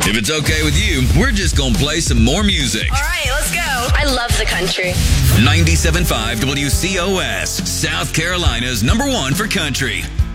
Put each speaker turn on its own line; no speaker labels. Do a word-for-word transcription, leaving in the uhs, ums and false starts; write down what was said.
If it's okay with you, we're just going to play some more music.
All right, let's go.
I love the country.
ninety-seven point five W C O S, South Carolina's number one for country.